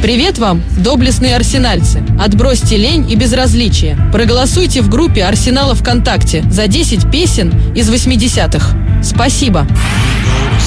Привет вам, доблестные арсенальцы! Отбросьте лень и безразличие. Проголосуйте в группе Арсенала ВКонтакте за 10 песен из 80-х. Спасибо!